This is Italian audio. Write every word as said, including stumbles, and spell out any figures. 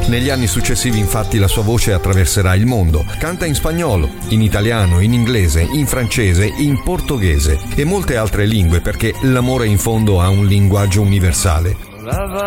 Negli anni successivi infatti la sua voce attraverserà il mondo. Canta in spagnolo, in italiano, in inglese, in francese, in portoghese e molte altre lingue perché l'amore in fondo ha un linguaggio universale.